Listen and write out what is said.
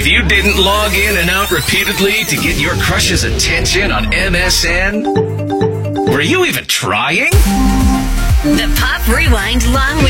you didn't log in and out repeatedly to get your crush's attention on MSN? Were you even trying? The Pop Rewind Long